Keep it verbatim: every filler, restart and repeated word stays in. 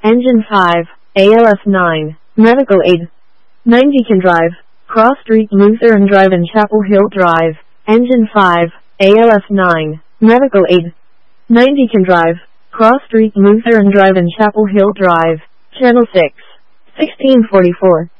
Engine five, A L F nine, Medical Aid. nine Deacon Drive, Cross Street Lutheran Drive and Chapel Hill Drive. Engine five, A L F nine, Medical Aid. nine Deacon Drive, Cross Street Lutheran Drive and Chapel Hill Drive. Channel six, sixteen forty-four.